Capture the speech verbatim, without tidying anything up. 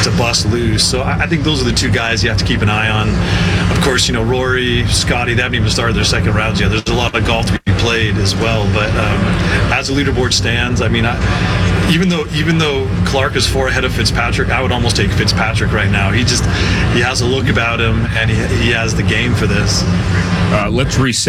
to bust loose. So I, I think those are the two guys you have to keep an eye on. Of course, you know, Rory, Scotty, they haven't even started their second rounds yet. There's a lot of golf to be played as well. But um, as the leaderboard stands, I mean, I, even though even though Clark is four ahead of Fitzpatrick, I would almost take Fitzpatrick right now. He just he has a look about him, and he he has the game for this. Uh, let's reset.